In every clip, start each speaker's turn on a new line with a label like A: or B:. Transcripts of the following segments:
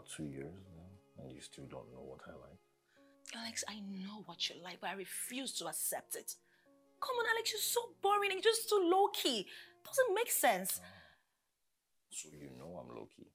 A: about 2 years now, and you still don't know what I like.
B: Alex, I know what you like, but I refuse to accept it. Come on, Alex, you're so boring and you're just too low-key. Doesn't make sense.
A: So you know I'm low-key.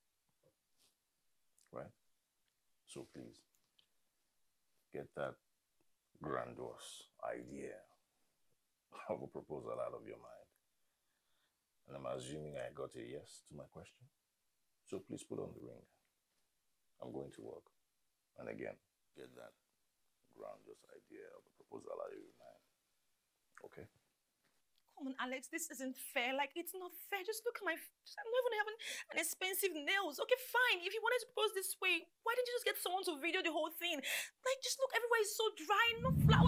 A: Right? So please, get that grandiose idea of a proposal out of your mind. And I'm assuming I got a yes to my question. So please put on the ring. I'm going to work. And again, get that grandiose idea of a proposal out of your mind. Okay?
B: Come on, Alex, this isn't fair. Like, it's not fair. Just look at my... I'm not even having an expensive nails. Okay, fine. If you wanted to propose this way, why didn't you just get someone to video the whole thing? Like, just look, everywhere is so dry, no flower.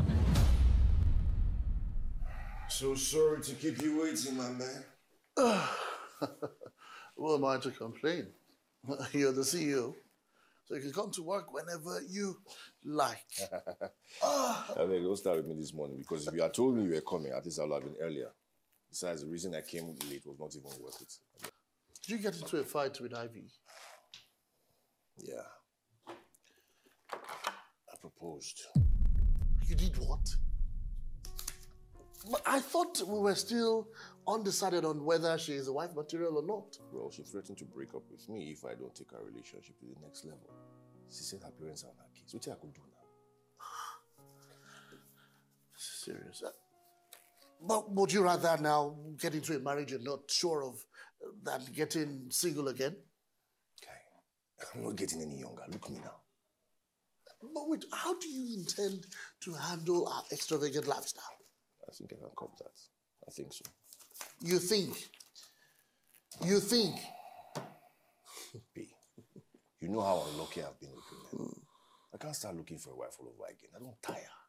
A: So sorry to keep you waiting, my man.
C: Who am I to complain? You're the CEO, so you can come to work whenever you like.
A: I mean, don't start with me this morning, because if you had told me you were coming, at least I would have been earlier. Besides, the reason I came late was not even worth it.
C: Did you get into a fight with Ivy?
A: Yeah. I proposed.
C: You did what? But I thought we were still undecided on whether she is a wife material or not.
A: Well, she threatened to break up with me if I don't take our relationship to the next level. She said her parents are on her case. What I could do now?
C: Serious. But would you rather now get into a marriage you're not sure of than getting single again?
A: Okay. I'm not getting any younger. Look at me now.
C: But wait, how do you intend to handle our extravagant lifestyle?
A: I think I can cope that. I think so.
C: You think? You think?
A: B, you know how unlucky I've been with women. I can't start looking for a wife all over again. I don't tire.